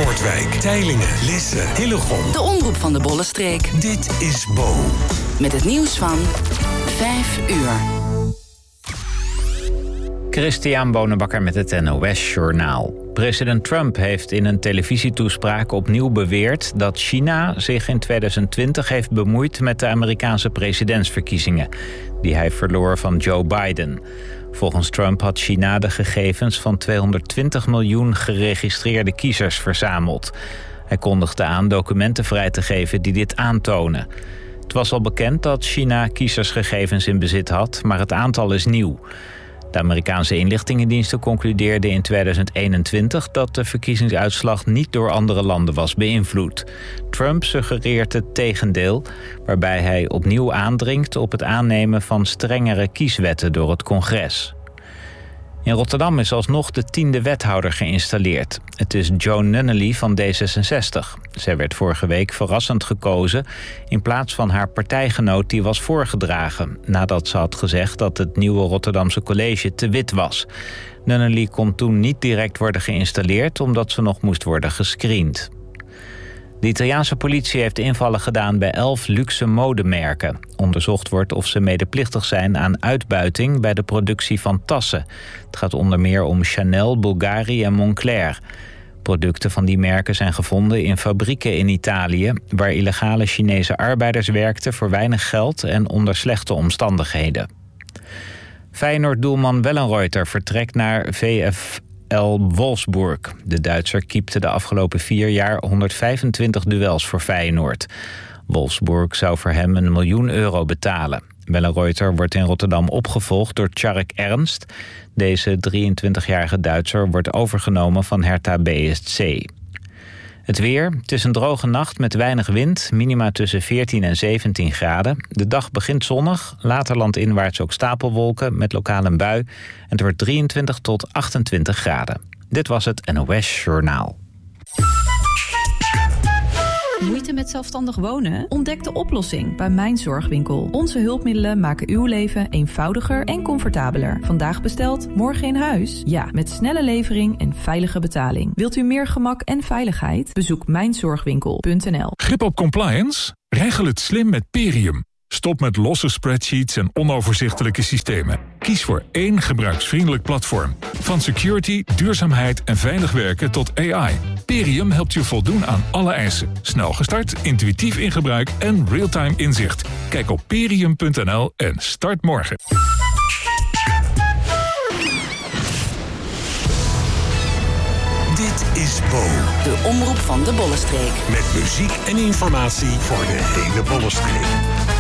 Noordwijk, Teylingen, Lisse, Hillegom. De omroep van de Bollenstreek. Dit is Bo. Met het nieuws van 5 uur. Christian Bonenbakker met het NOS Journaal. President Trump heeft in een televisietoespraak opnieuw beweerd dat China zich in 2020 heeft bemoeid met de Amerikaanse presidentsverkiezingen, die hij verloor van Joe Biden. Volgens Trump had China de gegevens van 220 miljoen geregistreerde kiezers verzameld. Hij kondigde aan documenten vrij te geven die dit aantonen. Het was al bekend dat China kiezersgegevens in bezit had, maar het aantal is nieuw. De Amerikaanse inlichtingendiensten concludeerden in 2021 dat de verkiezingsuitslag niet door andere landen was beïnvloed. Trump suggereert het tegendeel, waarbij hij opnieuw aandringt op het aannemen van strengere kieswetten door het congres. In Rotterdam is alsnog de 10e wethouder geïnstalleerd. Het is Joan Nunnally van D66. Zij werd vorige week verrassend gekozen in plaats van haar partijgenoot die was voorgedragen, nadat ze had gezegd dat het nieuwe Rotterdamse college te wit was. Nunnally kon toen niet direct worden geïnstalleerd omdat ze nog moest worden gescreend. De Italiaanse politie heeft invallen gedaan bij 11 luxe modemerken. Onderzocht wordt of ze medeplichtig zijn aan uitbuiting bij de productie van tassen. Het gaat onder meer om Chanel, Bulgari en Moncler. Producten van die merken zijn gevonden in fabrieken in Italië, waar illegale Chinese arbeiders werkten voor weinig geld en onder slechte omstandigheden. Feyenoord-doelman Wellenreuter vertrekt naar VfL Wolfsburg. De Duitser keepte de afgelopen 4 jaar 125 duels voor Feyenoord. Wolfsburg zou voor hem €1 miljoen betalen. Wellenreuter wordt in Rotterdam opgevolgd door Tjark Ernst. Deze 23-jarige Duitser wordt overgenomen van Hertha BSC. Het weer. Het is een droge nacht met weinig wind. Minima tussen 14 en 17 graden. De dag begint zonnig. Later landinwaarts ook stapelwolken met lokaal een bui. En het wordt 23 tot 28 graden. Dit was het NOS Journaal. Moeite met zelfstandig wonen? Ontdek de oplossing bij Mijn Zorgwinkel. Onze hulpmiddelen maken uw leven eenvoudiger en comfortabeler. Vandaag besteld, morgen in huis? Ja, met snelle levering en veilige betaling. Wilt u meer gemak en veiligheid? Bezoek mijnzorgwinkel.nl. Grip op compliance? Regel het slim met Perium. Stop met losse spreadsheets en onoverzichtelijke systemen. Kies voor één gebruiksvriendelijk platform. Van security, duurzaamheid en veilig werken tot AI. Perium helpt je voldoen aan alle eisen. Snel gestart, intuïtief in gebruik en real-time inzicht. Kijk op perium.nl en start morgen. Dit is Bo. De omroep van de Bollenstreek. Met muziek en informatie voor de hele Bollenstreek.